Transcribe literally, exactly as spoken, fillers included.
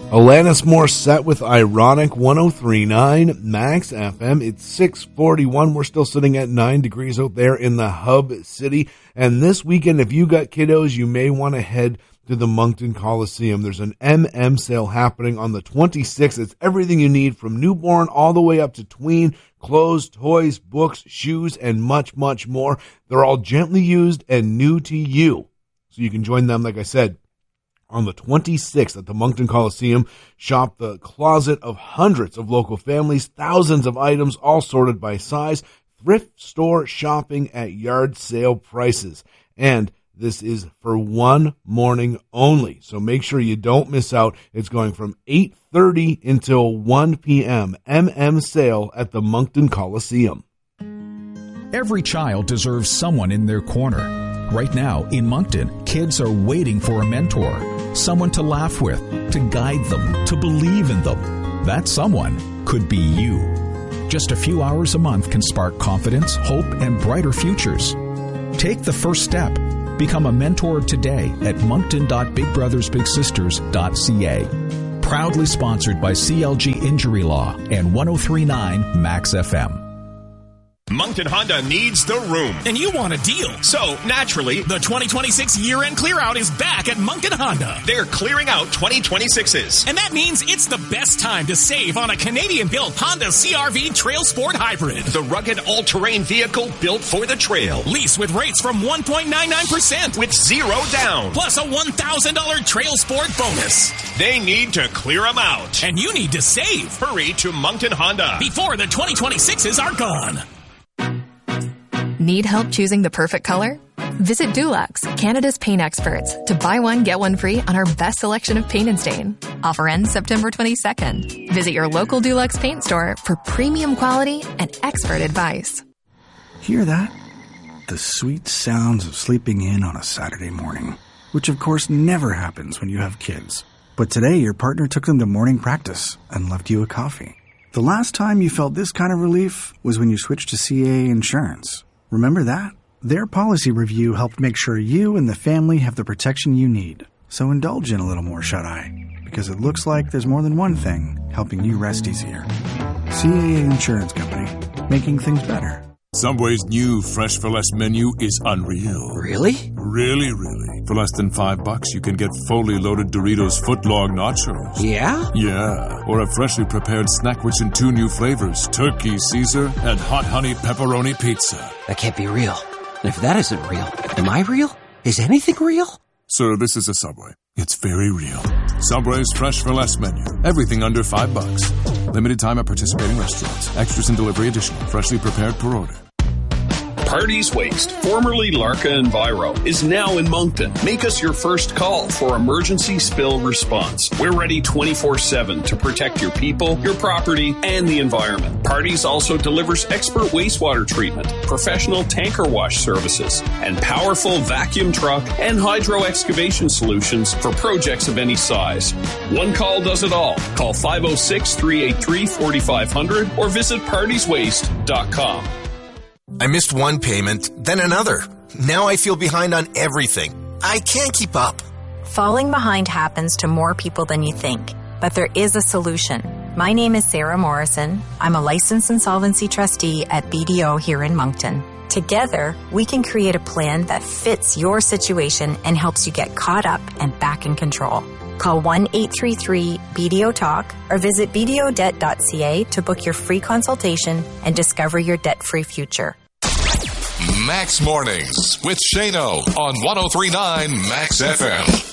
Alanis Morissette with Ironic, one oh three point nine Max F M. It's six forty-one. We're still sitting at nine degrees out there in the hub city. And this weekend, if you got kiddos, you may want to head to the Moncton Coliseum. There's an M M sale happening on the twenty-sixth. It's everything you need from newborn all the way up to tween, clothes, toys, books, shoes, and much, much more. They're all gently used and new to you. So you can join them, like I said, on the twenty-sixth at the Moncton Coliseum. Shop the closet of hundreds of local families, thousands of items, all sorted by size. Thrift store shopping at yard sale prices. And this is for one morning only. So make sure you don't miss out. It's going from eight thirty until one p.m. M M sale at the Moncton Coliseum. Every child deserves someone in their corner. Right now, in Moncton, kids are waiting for a mentor, someone to laugh with, to guide them, to believe in them. That someone could be you. Just a few hours a month can spark confidence, hope, and brighter futures. Take the first step. Become a mentor today at moncton dot big brothers big sisters dot c a. Proudly sponsored by C L G Injury Law and one oh three point nine Max F M. Moncton Honda needs the room. And you want a deal. So, naturally, the twenty twenty-six year-end clear-out is back at Moncton Honda. They're clearing out twenty twenty-sixes. And that means it's the best time to save on a Canadian-built Honda C R V Trail Sport Hybrid. The rugged all-terrain vehicle built for the trail. Lease with rates from one point nine nine percent. With zero down. Plus a one thousand dollars Trail Sport bonus. They need to clear them out. And you need to save. Hurry to Moncton Honda before the twenty twenty-sixes are gone. Need help choosing the perfect color? Visit Dulux, Canada's paint experts, to buy one, get one free on our best selection of paint and stain. Offer ends September twenty-second. Visit your local Dulux paint store for premium quality and expert advice. Hear that? The sweet sounds of sleeping in on a Saturday morning, which of course never happens when you have kids. But today your partner took them to morning practice and left you a coffee. The last time you felt this kind of relief was when you switched to C A A Insurance. Remember that? Their policy review helped make sure you and the family have the protection you need. So indulge in a little more shut-eye, because it looks like there's more than one thing helping you rest easier. C A A Insurance Company, making things better. Subway's new Fresh for Less menu is unreal. Really? Really, really. For less than five bucks, you can get fully loaded Doritos footlong nachos. Yeah? Yeah. Or a freshly prepared snack rich in two new flavors, Turkey Caesar and Hot Honey Pepperoni Pizza. That can't be real. And if that isn't real, am I real? Is anything real? Sir, this is a Subway. It's very real. Subway's Fresh for Less menu. Everything under five bucks. Limited time at participating restaurants. Extras and delivery additional. Freshly prepared per order. Parties Waste, formerly Larka Enviro, is now in Moncton. Make us your first call for emergency spill response. We're ready twenty-four seven to protect your people, your property, and the environment. Parties also delivers expert wastewater treatment, professional tanker wash services, and powerful vacuum truck and hydro excavation solutions for projects of any size. One call does it all. Call five oh six, three eight three, four five zero zero or visit parties waste dot com. I missed one payment, then another. Now I feel behind on everything. I can't keep up. Falling behind happens to more people than you think, but there is a solution. My name is Sarah Morrison. I'm a licensed insolvency trustee at B D O here in Moncton. Together, we can create a plan that fits your situation and helps you get caught up and back in control. Call one eight three three B D O talk or visit b d o debt dot c a to book your free consultation and discover your debt-free future. Max Mornings with Shano on one oh three point nine Max F M.